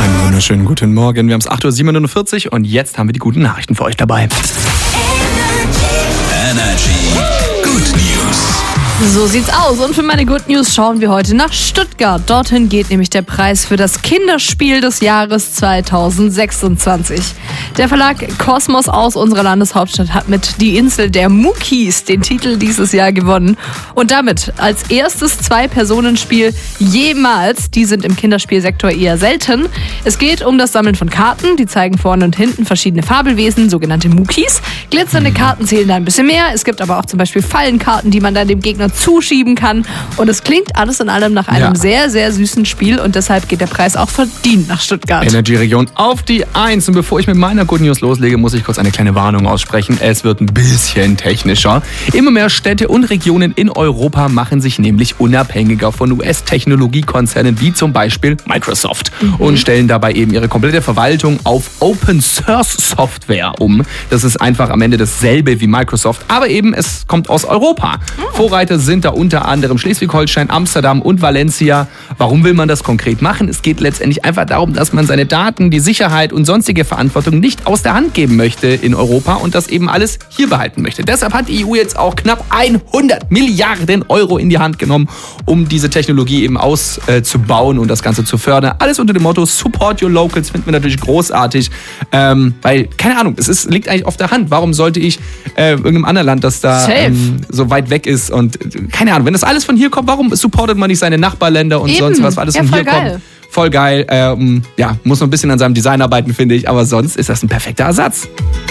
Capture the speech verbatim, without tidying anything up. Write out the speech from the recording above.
Einen wunderschönen guten Morgen. Wir haben es acht Uhr siebenundvierzig und jetzt haben wir die guten Nachrichten für euch dabei. Energy Good News. So sieht's aus. Und für meine Good News schauen wir heute nach Stuttgart. Dorthin geht nämlich der Preis für das Kinderspiel des Jahres zweitausendsechsundzwanzig. Der Verlag Kosmos aus unserer Landeshauptstadt hat mit Die Insel der Muckis den Titel dieses Jahr gewonnen. Und damit als erstes Zwei-Personen-Spiel jemals. Die sind im Kinderspielsektor eher selten. Es geht um das Sammeln von Karten. Die zeigen vorne und hinten verschiedene Fabelwesen, sogenannte Muckis. Glitzernde Karten zählen da ein bisschen mehr. Es gibt aber auch zum Beispiel Fallenkarten, die man dann dem Gegner zuschieben kann. Und es klingt alles in allem nach einem Ja. sehr, sehr süßen Spiel. Und deshalb geht der Preis auch verdient nach Stuttgart. Energy-Region auf die Eins. Und bevor ich mit meiner Good News loslege, muss ich kurz eine kleine Warnung aussprechen. Es wird ein bisschen technischer. Immer mehr Städte und Regionen in Europa machen sich nämlich unabhängiger von U S-Technologiekonzernen wie zum Beispiel Microsoft mhm. und stellen dabei eben ihre komplette Verwaltung auf Open-Source-Software um. Das ist einfach am Ende dasselbe wie Microsoft, aber eben es kommt aus Europa. Oh. Vorreiter sind da unter anderem Schleswig-Holstein, Amsterdam und Valencia. Warum will man das konkret machen? Es geht letztendlich einfach darum, dass man seine Daten, die Sicherheit und sonstige Verantwortung nicht aus der Hand geben möchte in Europa und das eben alles hier behalten möchte. Deshalb hat die E U jetzt auch knapp hundert Milliarden Euro in die Hand genommen, um diese Technologie eben auszubauen äh, und das Ganze zu fördern. Alles unter dem Motto Support Your Locals, finden wir natürlich großartig, ähm, weil, keine Ahnung, es ist, liegt eigentlich auf der Hand. Warum sollte ich äh, irgendeinem anderen Land, das da ähm, so weit weg ist und keine Ahnung, wenn das alles von hier kommt, warum supportet man nicht seine Nachbarländer und Eben. sonst was, weil alles Ja, von voll hier geil. kommt? Voll geil. Ähm, ja, muss noch ein bisschen an seinem Design arbeiten, finde ich, aber sonst ist das ein perfekter Ersatz.